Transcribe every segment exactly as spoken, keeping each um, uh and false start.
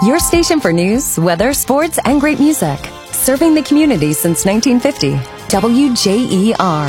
Your station for news, weather, sports, and great music. Serving the community since nineteen fifty. W J E R.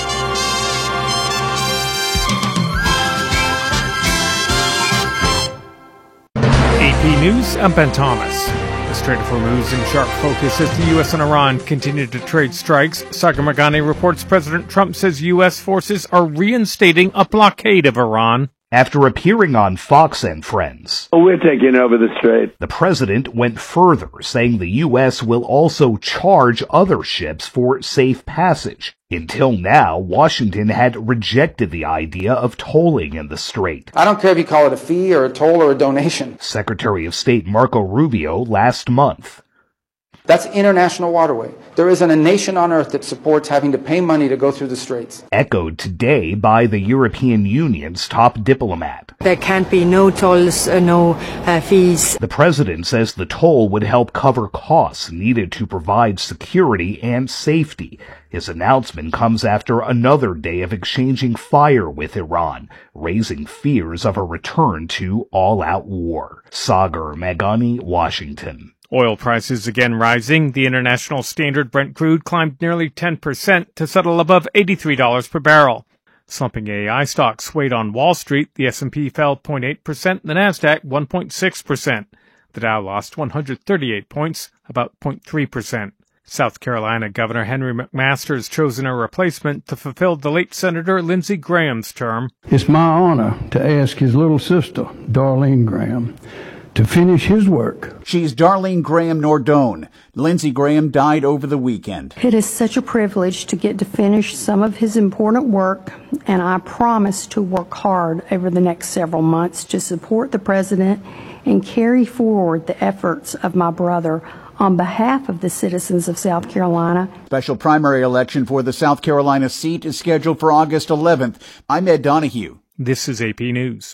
A P News, I'm Ben Thomas. The Strait of Hormuz in sharp focus as the U S and Iran continue to trade strikes. Sagar Meghani reports President Trump says U S forces are reinstating a blockade of Iran. After appearing on Fox and Friends, we're taking over the strait. The president went further, saying the U S will also charge other ships for safe passage. Until now, Washington had rejected the idea of tolling in the strait. I don't care if you call it a fee or a toll or a donation. Secretary of State Marco Rubio last month. That's international waterway. There isn't a nation on earth that supports having to pay money to go through the straits. Echoed today by the European Union's top diplomat. There can't be no tolls, uh, no uh, fees. The president says the toll would help cover costs needed to provide security and safety. His announcement comes after another day of exchanging fire with Iran, raising fears of a return to all-out war. Sagar Meghani, Washington. Oil prices again rising. The International Standard Brent crude climbed nearly ten percent to settle above eighty-three dollars per barrel. Slumping A I stocks swayed on Wall Street. The S and P fell zero point eight percent, the Nasdaq one point six percent. The Dow lost one hundred thirty-eight points, about zero point three percent. South Carolina Governor Henry McMaster has chosen a replacement to fulfill the late Senator Lindsey Graham's term. It's my honor to ask his little sister, Darlene Graham, to finish his work. She's Darlene Graham Nordone. Lindsey Graham died over the weekend. It is such a privilege to get to finish some of his important work, and I promise to work hard over the next several months to support the president and carry forward the efforts of my brother on behalf of the citizens of South Carolina. Special primary election for the South Carolina seat is scheduled for August eleventh. I'm Ed Donahue. This is A P News.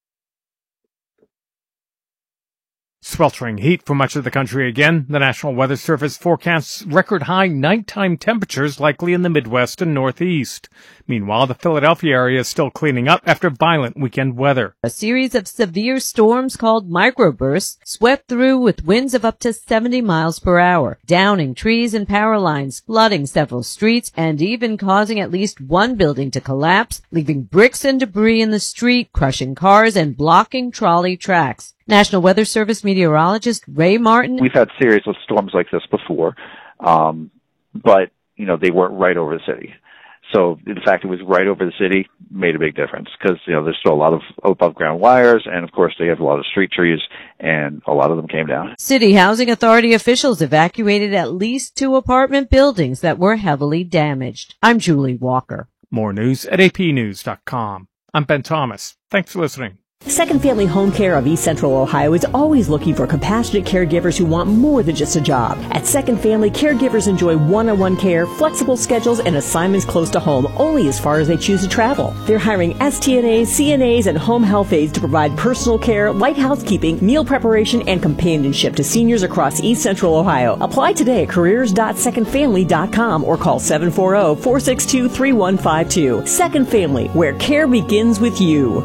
Sweltering heat for much of the country again. The National Weather Service forecasts record-high nighttime temperatures likely in the Midwest and Northeast. Meanwhile, the Philadelphia area is still cleaning up after violent weekend weather. A series of severe storms called microbursts swept through with winds of up to seventy miles per hour, downing trees and power lines, flooding several streets, and even causing at least one building to collapse, leaving bricks and debris in the street, crushing cars and blocking trolley tracks. National Weather Service meteorologist Ray Martin. We've had series of storms like this before, um, but, you know, they weren't right over the city. So the fact it was right over the city made a big difference because, you know, there's still a lot of above ground wires. And of course, they have a lot of street trees and a lot of them came down. City Housing Authority officials evacuated at least two apartment buildings that were heavily damaged. I'm Julie Walker. More news at A P news dot com. I'm Ben Thomas. Thanks for listening. Second Family Home Care of East Central Ohio is always looking for compassionate caregivers who want more than just a job. At Second Family, caregivers enjoy one-on-one care, flexible schedules, and assignments close to home only as far as they choose to travel. They're hiring S T N As, C N As, and home health aides to provide personal care, light housekeeping, meal preparation, and companionship to seniors across East Central Ohio. Apply today at careers dot second family dot com or call seven four zero, four six two, three one five two. Second Family, where care begins with you.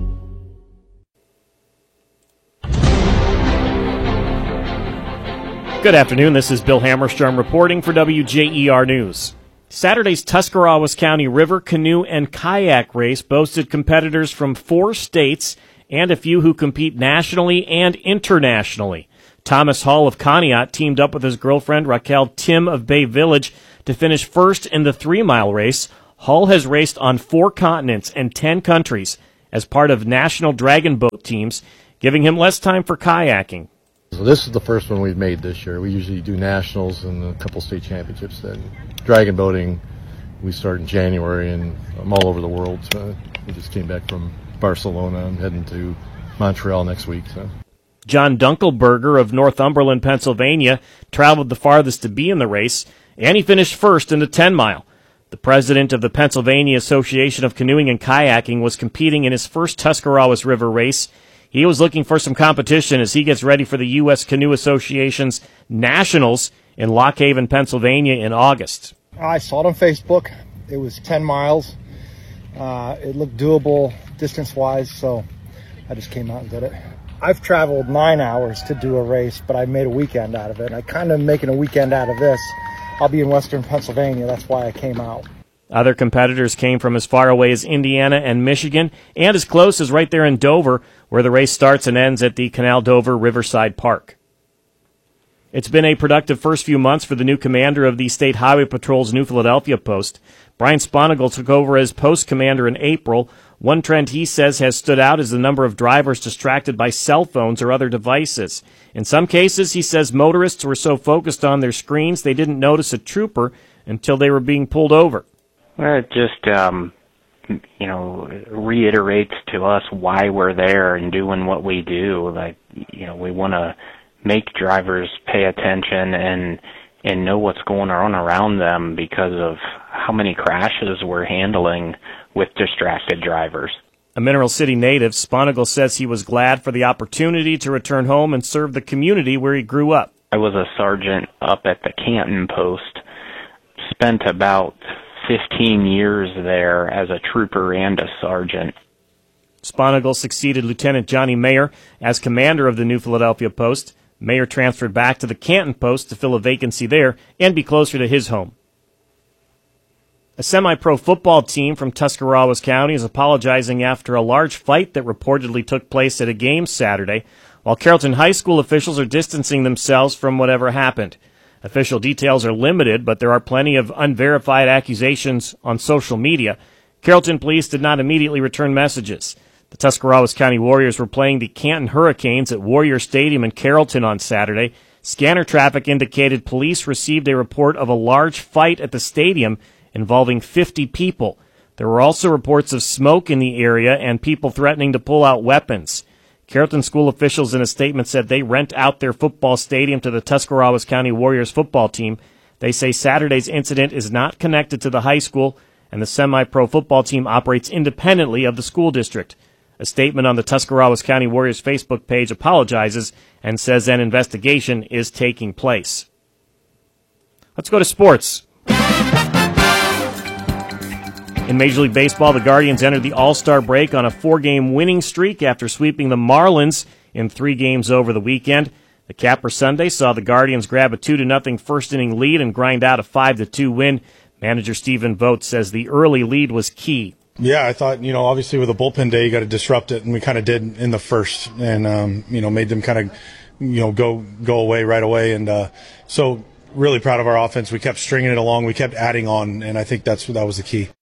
Good afternoon, this is Bill Hammerstrom reporting for W J E R News. Saturday's Tuscarawas County River Canoe and Kayak Race boasted competitors from four states and a few who compete nationally and internationally. Thomas Hall of Conneaut teamed up with his girlfriend Raquel Tim of Bay Village to finish first in the three-mile race. Hall has raced on four continents and ten countries as part of national dragon boat teams, giving him less time for kayaking. So this is the first one we've made this year. We usually do nationals and a couple state championships. Then dragon boating, we start in January, and I'm all over the world. So we just came back from Barcelona. I'm heading to Montreal next week. So. John Dunkelberger of Northumberland, Pennsylvania, traveled the farthest to be in the race, and he finished first in the ten-mile. The president of the Pennsylvania Association of Canoeing and Kayaking was competing in his first Tuscarawas River race. He was looking for some competition as he gets ready for the U S Canoe Association's Nationals in Lock Haven, Pennsylvania in August. I saw it on Facebook. It was ten miles. Uh, it looked doable distance-wise, so I just came out and did it. I've traveled nine hours to do a race, but I made a weekend out of it. And I kind of making a weekend out of this. I'll be in Western Pennsylvania. That's why I came out. Other competitors came from as far away as Indiana and Michigan, and as close as right there in Dover, where the race starts and ends at the Canal Dover Riverside Park. It's been a productive first few months for the new commander of the State Highway Patrol's New Philadelphia post. Brian Sponigal took over as post commander in April. One trend he says has stood out is the number of drivers distracted by cell phones or other devices. In some cases, he says motorists were so focused on their screens they didn't notice a trooper until they were being pulled over. Well, it just, um, you know, reiterates to us why we're there and doing what we do. Like, you know, we want to make drivers pay attention and and know what's going on around them because of how many crashes we're handling with distracted drivers. A Mineral City native, Sponigal says he was glad for the opportunity to return home and serve the community where he grew up. I was a sergeant up at the Canton post, spent about fifteen years there as a trooper and a sergeant. Sponigal succeeded Lieutenant Johnny Mayer as commander of the New Philadelphia post. Mayer transferred back to the Canton post to fill a vacancy there and be closer to his home. A semi-pro football team from Tuscarawas County is apologizing after a large fight that reportedly took place at a game Saturday, while Carrollton High School officials are distancing themselves from whatever happened. Official details are limited, but there are plenty of unverified accusations on social media. Carrollton police did not immediately return messages. The Tuscarawas County Warriors were playing the Canton Hurricanes at Warrior Stadium in Carrollton on Saturday. Scanner traffic indicated police received a report of a large fight at the stadium involving fifty people. There were also reports of smoke in the area and people threatening to pull out weapons. Carrollton school officials in a statement said they rent out their football stadium to the Tuscarawas County Warriors football team. They say Saturday's incident is not connected to the high school, and the semi-pro football team operates independently of the school district. A statement on the Tuscarawas County Warriors Facebook page apologizes and says an investigation is taking place. Let's go to sports. In Major League Baseball, the Guardians entered the All-Star break on a four-game winning streak after sweeping the Marlins in three games over the weekend. The capper Sunday saw the Guardians grab a two to nothing first-inning lead and grind out a five to two win. Manager Stephen Vogt says the early lead was key. Yeah, I thought, you know, obviously with a bullpen day, you got to disrupt it, and we kind of did in the first, and, um, you know, made them kind of, you know, go go away right away. And uh, so really proud of our offense. We kept stringing it along. We kept adding on, and I think that's that was the key.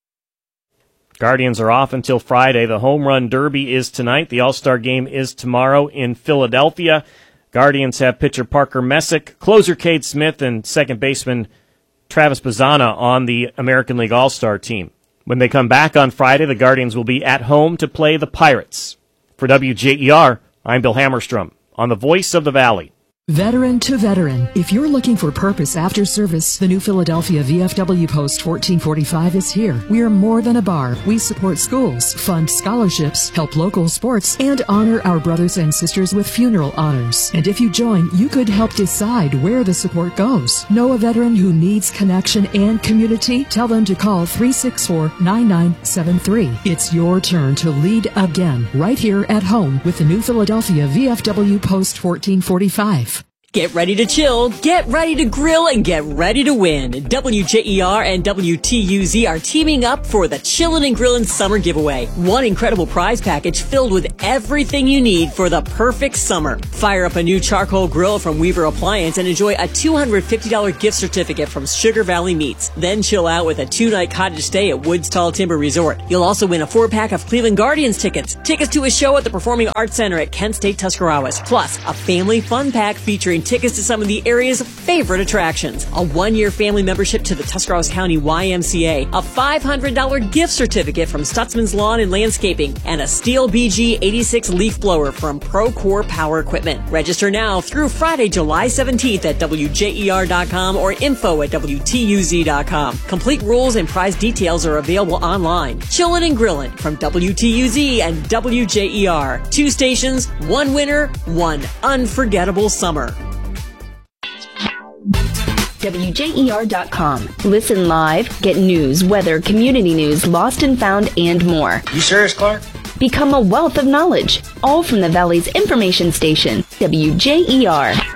Guardians are off until Friday. The Home Run Derby is tonight. The All-Star Game is tomorrow in Philadelphia. Guardians have pitcher Parker Messick, closer Cade Smith, and second baseman Travis Bazzana on the American League All-Star team. When they come back on Friday, the Guardians will be at home to play the Pirates. For W J E R, I'm Bill Hammerstrom on the Voice of the Valley. Veteran to veteran. If you're looking for purpose after service, the new Philadelphia V F W Post fourteen forty-five is here. We are more than a bar. We support schools, fund scholarships, help local sports, and honor our brothers and sisters with funeral honors. And if you join, you could help decide where the support goes. Know a veteran who needs connection and community? Tell them to call three six four, nine nine seven three. It's your turn to lead again, right here at home with the new Philadelphia V F W Post fourteen forty-five. Get ready to chill, get ready to grill, and get ready to win. W J E R and W T U Z are teaming up for the Chillin' and Grillin' Summer Giveaway. One incredible prize package filled with everything you need for the perfect summer. Fire up a new charcoal grill from Weaver Appliance and enjoy a two hundred fifty dollars gift certificate from Sugar Valley Meats. Then chill out with a two-night cottage stay at Woods Tall Timber Resort. You'll also win a four-pack of Cleveland Guardians tickets, tickets to a show at the Performing Arts Center at Kent State Tuscarawas, plus a family fun pack featuring tickets to some of the area's favorite attractions, a one-year family membership to the Tuscarawas County Y M C A, a five hundred dollars gift certificate from Stutzman's Lawn and Landscaping, and a Steel B G eighty-six leaf blower from Procore Power Equipment. Register now through Friday, July seventeenth at W J E R dot com or info at W T U Z dot com. Complete rules and prize details are available online. Chillin' and Grillin' from W T U Z and W J E R. Two stations, one winner, one unforgettable summer. W J E R dot com. Listen live, get news, weather, community news, lost and found, and more. You serious, Clark? Become a wealth of knowledge, all from the Valley's information station, W J E R.